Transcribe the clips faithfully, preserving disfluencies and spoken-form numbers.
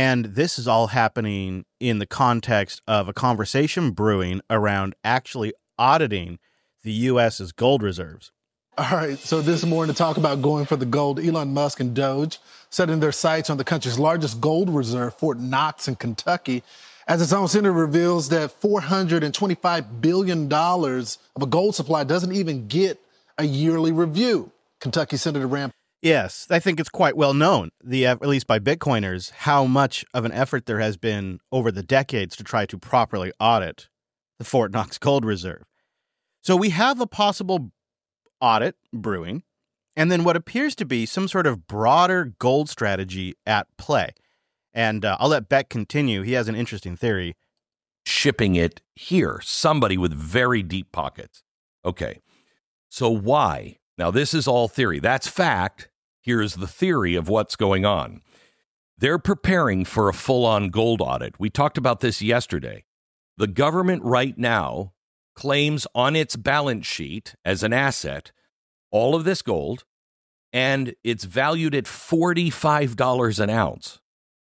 And this is all happening in the context of a conversation brewing around actually auditing the U S's gold reserves. All right, so this morning to talk about going for the gold, Elon Musk and Doge setting their sights on the country's largest gold reserve, Fort Knox in Kentucky, as its own senator reveals that four hundred twenty-five billion dollars of a gold supply doesn't even get a yearly review. Kentucky Senator Rand. Yes, I think it's quite well known, the at least by Bitcoiners, how much of an effort there has been over the decades to try to properly audit the Fort Knox Gold Reserve. So we have a possible audit brewing, and then what appears to be some sort of broader gold strategy at play. And uh, I'll let Beck continue. He has an interesting theory. Shipping it here, somebody with very deep pockets. Okay, so why? Now, this is all theory. That's fact. Here's the theory of what's going on. They're preparing for a full-on gold audit. We talked about this yesterday. The government right now claims on its balance sheet as an asset all of this gold, and it's valued at forty-five dollars an ounce.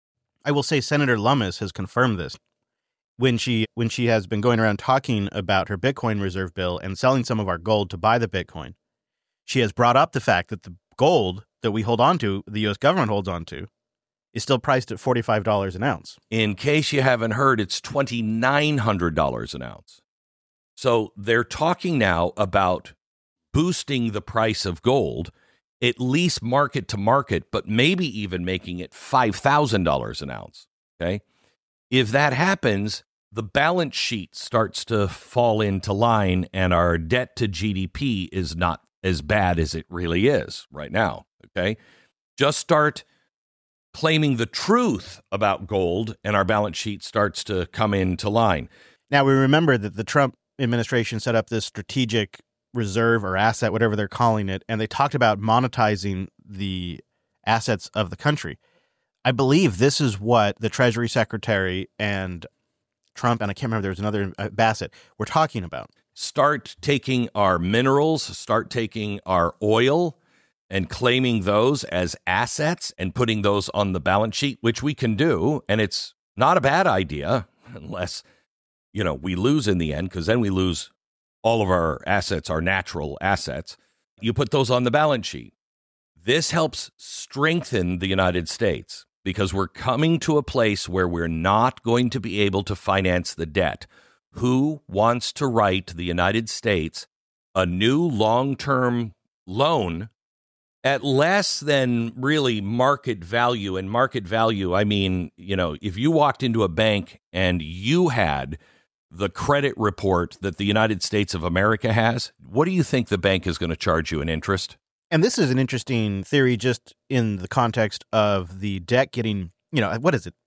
I will say Senator Lummis has confirmed this. When she when she has been going around talking about her Bitcoin reserve bill and selling some of our gold to buy the Bitcoin, she has brought up the fact that the gold that we hold on to, the U S government holds on to, is still priced at forty-five dollars an ounce. In case you haven't heard, it's two thousand nine hundred dollars an ounce. So they're talking now about boosting the price of gold, at least market to market, but maybe even making it five thousand dollars an ounce. Okay. If that happens, the balance sheet starts to fall into line and our debt to G D P is not as bad as it really is right now. Okay. Just start claiming the truth about gold and our balance sheet starts to come into line. Now, we remember that the Trump administration set up this strategic reserve or asset, whatever they're calling it, and they talked about monetizing the assets of the country. I believe this is what the Treasury Secretary and Trump, and I can't remember, there was another, uh, Bassett, were talking about. Start taking our minerals, start taking our oil and claiming those as assets and putting those on the balance sheet, which we can do. And it's not a bad idea unless, you know, we lose in the end, because then we lose all of our assets, our natural assets. You put those on the balance sheet. This helps strengthen the United States because we're coming to a place where we're not going to be able to finance the debt. Who wants to write the United States a new long-term loan at less than really market value? And market value, I mean, you know, if you walked into a bank and you had the credit report that the United States of America has, what do you think the bank is going to charge you in interest? And this is an interesting theory just in the context of the debt getting, you know, what is it?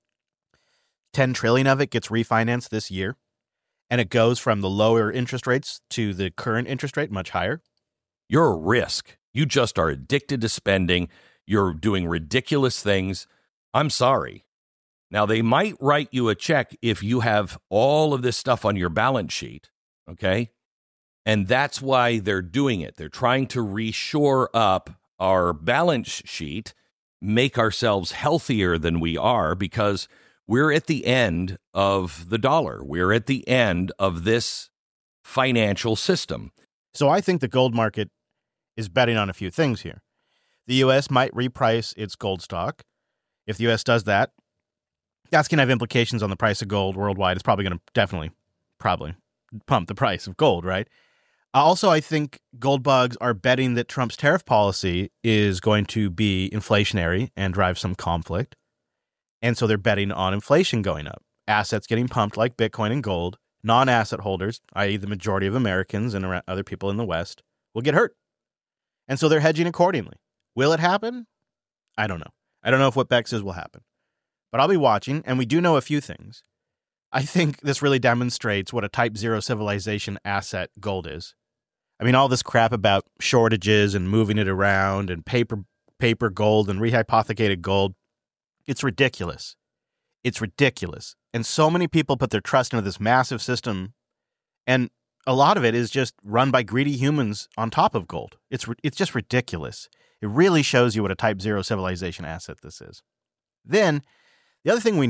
ten trillion of it gets refinanced this year. And it goes from the lower interest rates to the current interest rate, much higher. You're a risk. You just are addicted to spending. You're doing ridiculous things. I'm sorry. Now, they might write you a check if you have all of this stuff on your balance sheet, okay? And that's why they're doing it. They're trying to reshore up our balance sheet, make ourselves healthier than we are, because we're at the end of the dollar. We're at the end of this financial system. So I think the gold market is betting on a few things here. The U S might reprice its gold stock. If the U S does that, that's going to have implications on the price of gold worldwide. It's probably going to definitely, probably pump the price of gold, right? Also, I think gold bugs are betting that Trump's tariff policy is going to be inflationary and drive some conflict. And so they're betting on inflation going up, assets getting pumped like Bitcoin and gold. Non-asset holders, that is the majority of Americans and other people in the West, will get hurt. And so they're hedging accordingly. Will it happen? I don't know. I don't know if what Beck says will happen. But I'll be watching, and we do know a few things. I think this really demonstrates what a type zero civilization asset gold is. I mean, all this crap about shortages and moving it around and paper paper gold and rehypothecated gold, it's ridiculous. It's ridiculous. And so many people put their trust into this massive system, and a lot of it is just run by greedy humans on top of gold. It's it's just ridiculous. It really shows you what a type zero civilization asset this is. Then, the other thing we